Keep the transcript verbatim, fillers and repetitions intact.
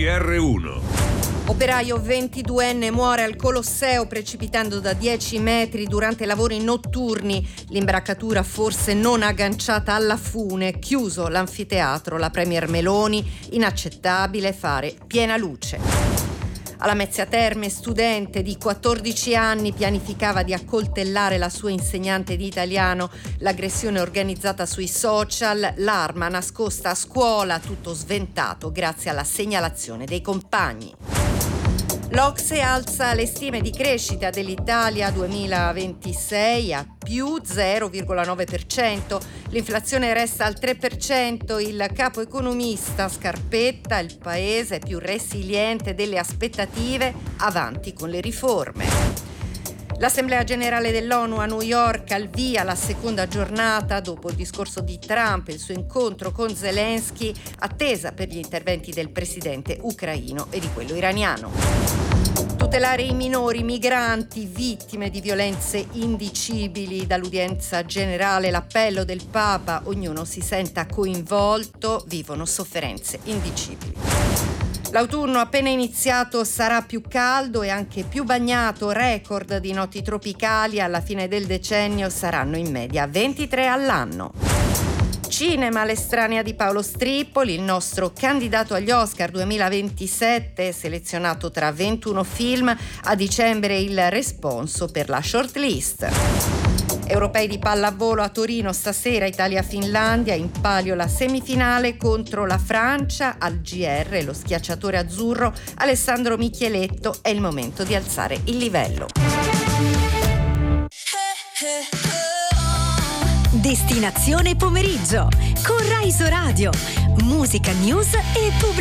G R uno. Operaio ventiduenne muore al Colosseo precipitando da dieci metri durante lavori notturni. L'imbracatura forse non agganciata alla fune. Chiuso l'anfiteatro. La premier Meloni. Inaccettabile fare piena luce. Alla Mezzia Terme, studente di quattordici anni pianificava di accoltellare la sua insegnante di italiano. L'aggressione organizzata sui social, l'arma nascosta a scuola, tutto sventato grazie alla segnalazione dei compagni. L'Ocse alza le stime di crescita dell'Italia duemilaventisei a più zero virgola nove per cento. L'inflazione resta al tre per cento. Il capo economista Scarpetta, il paese più resiliente delle aspettative, avanti con le riforme. L'Assemblea Generale dell'ONU a New York al via la seconda giornata dopo il discorso di Trump e il suo incontro con Zelensky, attesa per gli interventi del presidente ucraino e di quello iraniano. Tutelare i minori migranti vittime di violenze indicibili. Dall'udienza generale l'appello del Papa, ognuno si senta coinvolto, vivono sofferenze indicibili. L'autunno appena iniziato sarà più caldo e anche più bagnato, record di notti tropicali alla fine del decennio saranno in media ventitré all'anno. Cinema, l'estranea di Paolo Strippoli, il nostro candidato agli Oscar duemilaventisette, selezionato tra ventuno film, a dicembre il responso per la shortlist. Europei di pallavolo a Torino stasera, Italia-Finlandia, in palio la semifinale contro la Francia. Al G R, lo schiacciatore azzurro Alessandro Micheletto, è il momento di alzare il livello. Destinazione pomeriggio con Rai Radio, musica, news e pubblicità.